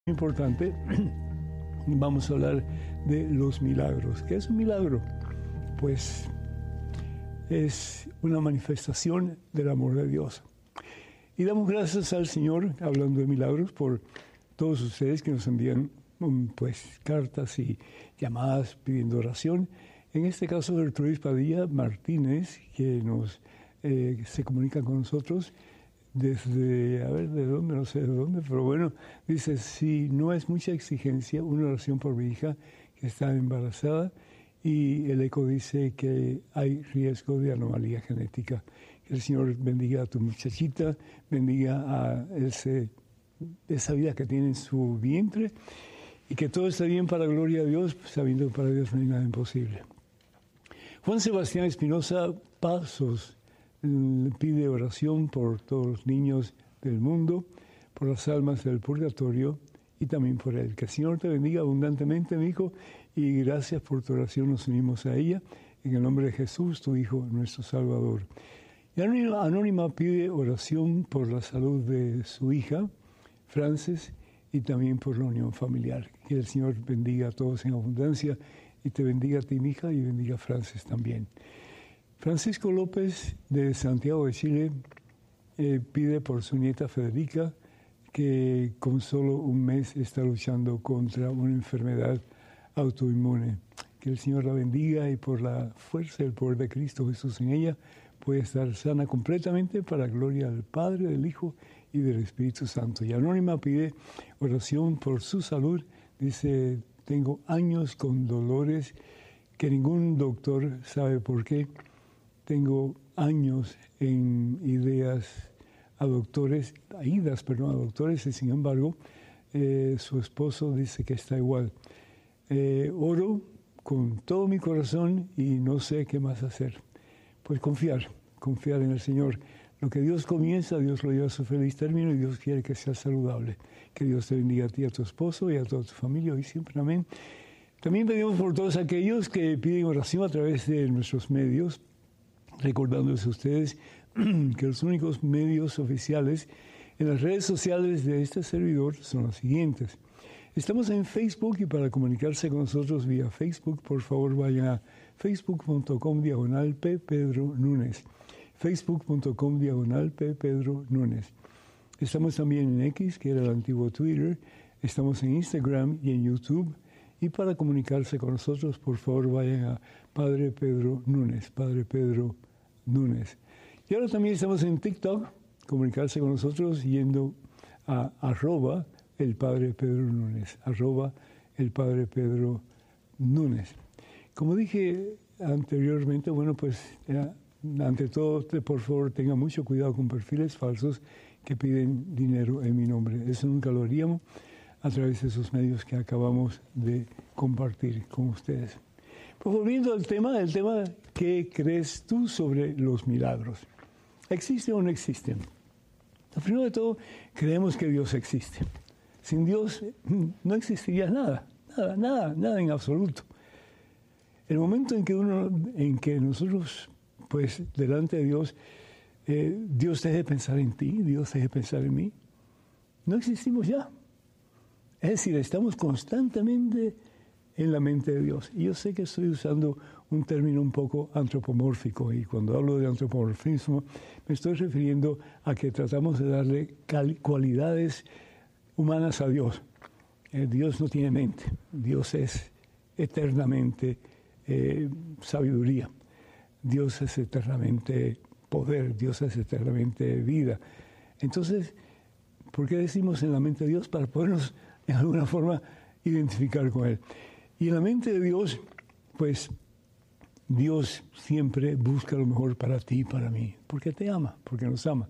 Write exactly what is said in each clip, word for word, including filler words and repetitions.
Importante, vamos a hablar de los milagros. ¿Qué es un milagro? Pues es una manifestación del amor de Dios. Y damos gracias al Señor, hablando de milagros, por todos ustedes que nos envían pues cartas y llamadas pidiendo oración. En este caso, Gertrudis Padilla Martínez, que nos eh, se comunica con nosotros desde, a ver, de dónde, no sé de dónde, pero bueno, dice, si no es mucha exigencia, una oración por mi hija que está embarazada, y el eco dice que hay riesgo de anomalía genética. Que el Señor bendiga a tu muchachita, bendiga a ese, esa vida que tiene en su vientre, y que todo esté bien para la gloria de Dios, sabiendo que para Dios no hay nada imposible. Juan Sebastián Espinosa Pasos pide oración por todos los niños del mundo, por las almas del purgatorio y también por él. Que el Señor te bendiga abundantemente, mi hijo, y gracias por tu oración. Nos unimos a ella en el nombre de Jesús, tu Hijo, nuestro Salvador. Y Anónima, Anónima pide oración por la salud de su hija, Frances, y también por la unión familiar. Que el Señor bendiga a todos en abundancia y te bendiga a ti, mi hija, y bendiga a Frances también. Francisco López de Santiago de Chile eh, pide por su nieta Federica, que con solo un mes está luchando contra una enfermedad autoinmune. Que el Señor la bendiga y por la fuerza y el poder de Cristo Jesús en ella puede estar sana completamente para la gloria del Padre, del Hijo y del Espíritu Santo. Y Anónima pide oración por su salud. Dice, tengo años con dolores que ningún doctor sabe por qué. Tengo años en ideas a doctores, a idas, perdón, a doctores, y sin embargo, eh, su esposo dice que está igual. Eh, oro con todo mi corazón y no sé qué más hacer. Pues confiar, confiar en el Señor. Lo que Dios comienza, Dios lo lleva a su feliz término y Dios quiere que sea saludable. Que Dios te bendiga a ti, a tu esposo y a toda tu familia hoy siempre. Amén. También pedimos por todos aquellos que piden oración a través de nuestros medios, recordándoles a ustedes que los únicos medios oficiales en las redes sociales de este servidor son los siguientes. Estamos en Facebook y para comunicarse con nosotros vía Facebook, por favor vayan a facebook.com diagonal P. Pedro Núñez. facebook.com diagonal P. Pedro Núñez. Estamos también en X, que era el antiguo Twitter. Estamos en Instagram y en YouTube. Y para comunicarse con nosotros, por favor vayan a Padre Pedro Núñez. Padre Pedro Núñez. Y ahora también estamos en TikTok, comunicarse con nosotros yendo a arroba el Padre Pedro Núñez, arroba el Padre Pedro Núñez. Como dije anteriormente, bueno, pues ya, ante todo, te, por favor, tenga mucho cuidado con perfiles falsos que piden dinero en mi nombre. Eso nunca lo haríamos a través de esos medios que acabamos de compartir con ustedes. Pues volviendo al tema, el tema, ¿qué crees tú sobre los milagros? ¿Existen o no existen? Primero de todo, creemos que Dios existe. Sin Dios no existiría nada, nada, nada, nada en absoluto. El momento en que uno, en que nosotros, pues, delante de Dios, eh, Dios deje de pensar en ti, Dios deje de pensar en mí, no existimos ya. Es decir, estamos constantemente en la mente de Dios. Y yo sé que estoy usando un término un poco antropomórfico, y cuando hablo de antropomorfismo me estoy refiriendo a que tratamos de darle cualidades humanas a Dios. Eh, Dios no tiene mente, Dios es eternamente eh, sabiduría, Dios es eternamente poder, Dios es eternamente vida. Entonces, ¿por qué decimos en la mente de Dios? Para podernos de alguna forma identificar con Él. Y en la mente de Dios, pues Dios siempre busca lo mejor para ti y para mí, porque te ama, porque nos ama.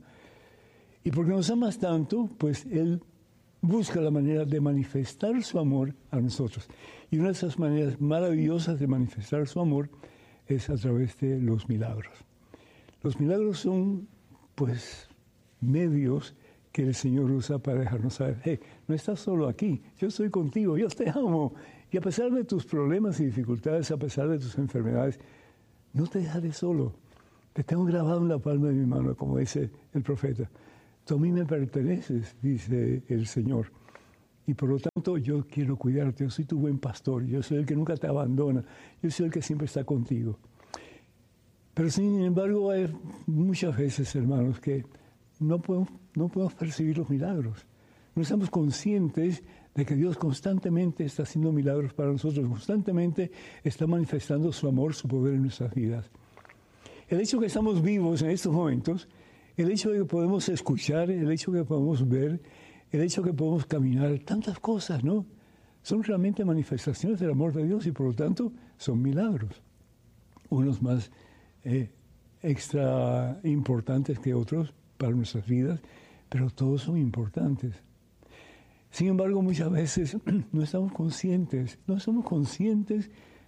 Y porque nos amas tanto, pues Él busca la manera de manifestar su amor a nosotros. Y una de esas maneras maravillosas de manifestar su amor es a través de los milagros. Los milagros son, pues, medios que el Señor usa para dejarnos saber, hey, no estás solo aquí, yo estoy contigo, yo te amo. Y a pesar de tus problemas y dificultades, a pesar de tus enfermedades, no te dejaré solo. Te tengo grabado en la palma de mi mano, como dice el profeta. Tú a mí me perteneces, dice el Señor. Y por lo tanto yo quiero cuidarte, yo soy tu buen pastor, yo soy el que nunca te abandona, yo soy el que siempre está contigo. Pero sin embargo hay muchas veces, hermanos, que no podemos, no podemos percibir los milagros. No estamos conscientes de que Dios constantemente está haciendo milagros para nosotros, constantemente está manifestando su amor, su poder en nuestras vidas. El hecho de que estamos vivos en estos momentos, el hecho de que podemos escuchar, el hecho de que podemos ver, el hecho de que podemos caminar, tantas cosas, ¿no? Son realmente manifestaciones del amor de Dios y por lo tanto son milagros. Unos más eh, extra importantes que otros para nuestras vidas, pero todos son importantes. Sin embargo, muchas veces no estamos conscientes, no somos conscientes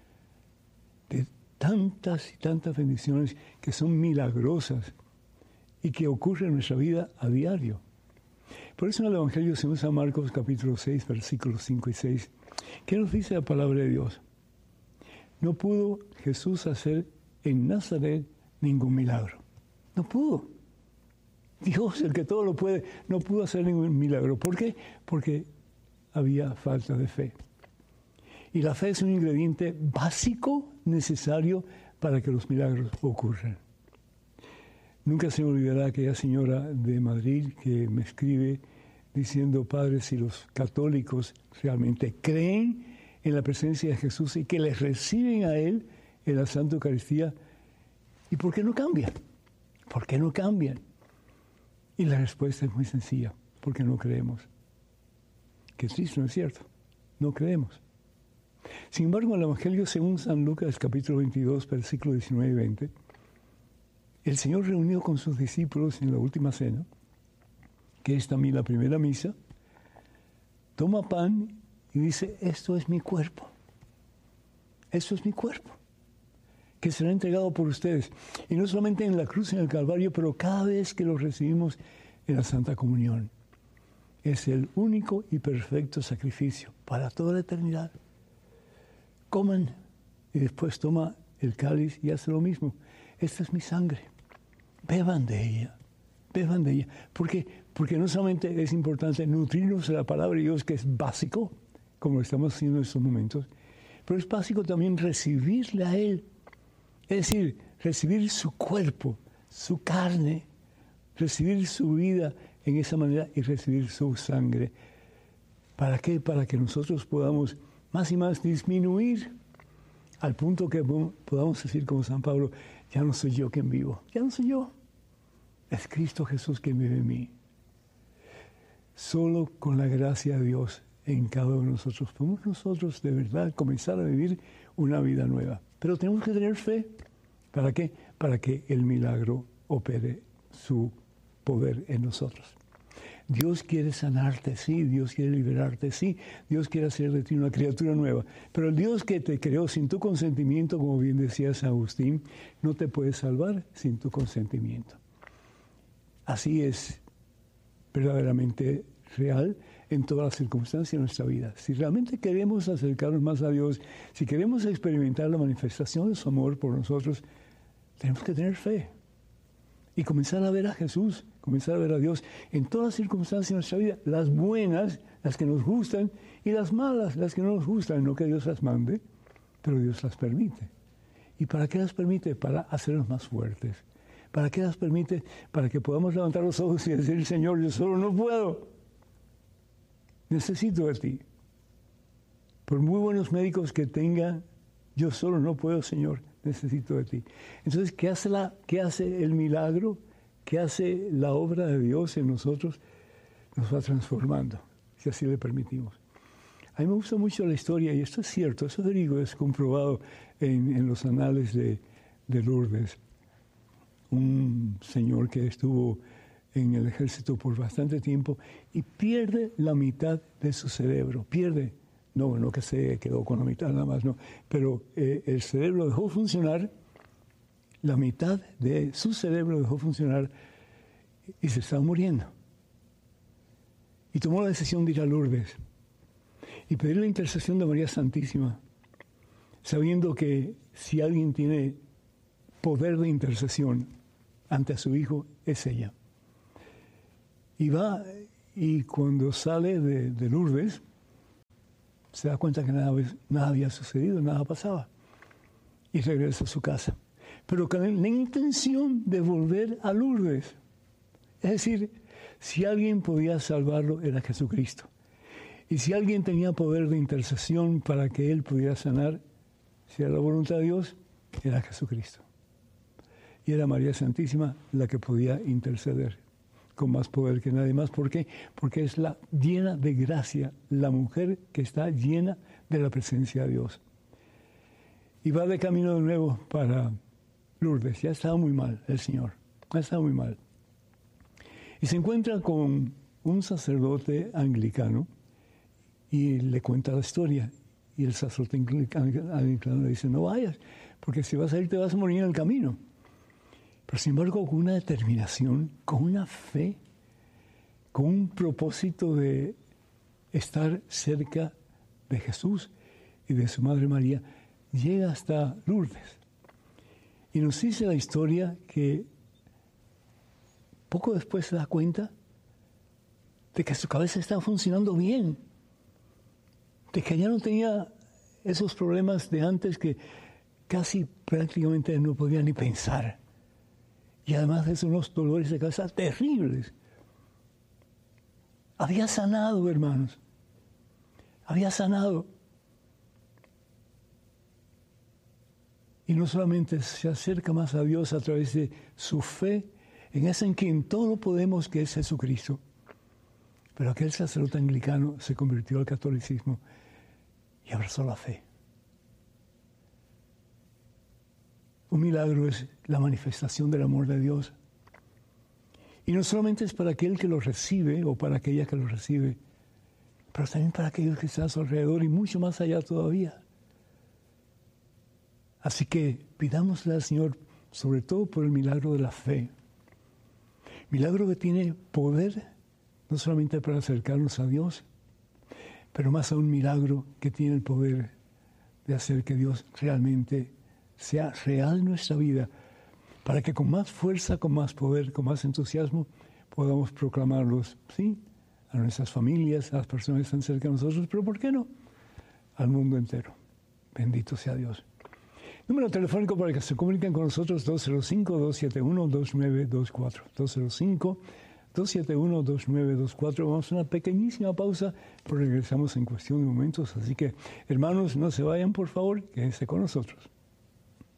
de tantas y tantas bendiciones que son milagrosas y que ocurren en nuestra vida a diario. Por eso en el Evangelio según San Marcos capítulo seis, versículos cinco y seis, ¿qué nos dice la palabra de Dios? No pudo Jesús hacer en Nazaret ningún milagro. No pudo. Dios, el que todo lo puede, no pudo hacer ningún milagro. ¿Por qué? Porque había falta de fe. Y la fe es un ingrediente básico necesario para que los milagros ocurran. Nunca se me olvidará aquella señora de Madrid que me escribe diciendo, Padre, si los católicos realmente creen en la presencia de Jesús y que les reciben a Él en la Santa Eucaristía, ¿y por qué no cambian? ¿Por qué no cambian? Y la respuesta es muy sencilla, porque no creemos. Que triste, ¿no es cierto? No creemos. Sin embargo, en el Evangelio según San Lucas, capítulo veintidós, versículos diecinueve y veinte, el Señor reunido con sus discípulos en la última cena, que es también la primera misa, toma pan y dice, esto es mi cuerpo. Esto es mi cuerpo, que será entregado por ustedes. Y no solamente en la cruz, en el Calvario, pero cada vez que lo recibimos en la Santa Comunión. Es el único y perfecto sacrificio para toda la eternidad. Coman y después toma el cáliz y hace lo mismo. Esta es mi sangre. Beban de ella. Beban de ella. ¿Por qué? Porque no solamente es importante nutrirnos de la palabra de Dios, que es básico, como lo estamos haciendo en estos momentos, pero es básico también recibirle a Él. Es decir, recibir su cuerpo, su carne, recibir su vida en esa manera y recibir su sangre. ¿Para qué? Para que nosotros podamos más y más disminuir al punto que podamos decir como San Pablo, ya no soy yo quien vivo, ya no soy yo, es Cristo Jesús quien vive en mí. Solo con la gracia de Dios en cada uno de nosotros podemos nosotros de verdad comenzar a vivir una vida nueva. Pero tenemos que tener fe. ¿Para qué? Para que el milagro opere su poder en nosotros. Dios quiere sanarte, sí, Dios quiere liberarte, sí, Dios quiere hacer de ti una criatura nueva, pero el Dios que te creó sin tu consentimiento, como bien decía San Agustín, no te puede salvar sin tu consentimiento. Así es verdaderamente real en todas las circunstancias de nuestra vida. Si realmente queremos acercarnos más a Dios, si queremos experimentar la manifestación de su amor por nosotros, tenemos que tener fe y comenzar a ver a Jesús, comenzar a ver a Dios en todas las circunstancias de nuestra vida, las buenas, las que nos gustan, y las malas, las que no nos gustan, no que Dios las mande, pero Dios las permite. ¿Y para qué las permite? Para hacernos más fuertes. ¿Para qué las permite? Para que podamos levantar los ojos y decir, Señor, yo solo no puedo. Necesito de ti. Por muy buenos médicos que tenga, yo solo no puedo, Señor, necesito de ti. Entonces, ¿qué hace, la, qué hace el milagro? ¿Qué hace la obra de Dios en nosotros? Nos va transformando, si así le permitimos. A mí me gusta mucho la historia, y esto es cierto, eso digo, es comprobado en, en los anales de, de Lourdes. Un señor que estuvo en el ejército por bastante tiempo y pierde la mitad de su cerebro, pierde, no, no que se quedó con la mitad nada más, no, pero eh, el cerebro dejó funcionar, la mitad de su cerebro dejó funcionar y se estaba muriendo. Y tomó la decisión de ir a Lourdes y pedir la intercesión de María Santísima, sabiendo que si alguien tiene poder de intercesión ante a su hijo, es ella. Y va, y cuando sale de, de Lourdes, se da cuenta que nada, nada había sucedido, nada pasaba. Y regresa a su casa. Pero con la intención de volver a Lourdes. Es decir, si alguien podía salvarlo, era Jesucristo. Y si alguien tenía poder de intercesión para que él pudiera sanar, si era la voluntad de Dios, era Jesucristo. Y era María Santísima la que podía interceder con más poder que nadie más. ¿Por qué? Porque es la llena de gracia, la mujer que está llena de la presencia de Dios. Y va de camino de nuevo para Lourdes. Ya estaba muy mal el Señor, ya estaba muy mal. Y se encuentra con un sacerdote anglicano y le cuenta la historia. Y el sacerdote anglicano le dice, no vayas, porque si vas a ir te vas a morir en el camino. Pero sin embargo, con una determinación, con una fe, con un propósito de estar cerca de Jesús y de su Madre María, llega hasta Lourdes. Y nos dice la historia que poco después se da cuenta de que su cabeza estaba funcionando bien, de que ya no tenía esos problemas de antes que casi prácticamente no podía ni pensar. Y además de eso, unos dolores de cabeza terribles. Había sanado, hermanos. Había sanado. Y no solamente se acerca más a Dios a través de su fe en ese en quien todo lo podemos, que es Jesucristo. Pero aquel sacerdote anglicano se convirtió al catolicismo y abrazó la fe. Un milagro es la manifestación del amor de Dios. Y no solamente es para aquel que lo recibe o para aquella que lo recibe, pero también para aquellos que están a su alrededor y mucho más allá todavía. Así que pidámosle al Señor, sobre todo por el milagro de la fe. Milagro que tiene poder, no solamente para acercarnos a Dios, pero más aún milagro que tiene el poder de hacer que Dios realmente sea real en nuestra vida, para que con más fuerza, con más poder, con más entusiasmo, podamos proclamarlos, ¿sí?, a nuestras familias, a las personas que están cerca de nosotros, pero ¿por qué no?, al mundo entero. Bendito sea Dios. Número telefónico para que se comuniquen con nosotros, dos cero cinco, dos siete uno, dos nueve dos cuatro. dos cero cinco, dos siete uno, dos nueve dos cuatro. Vamos a una pequeñísima pausa, pero regresamos en cuestión de momentos. Así que, hermanos, no se vayan, por favor, quédense con nosotros.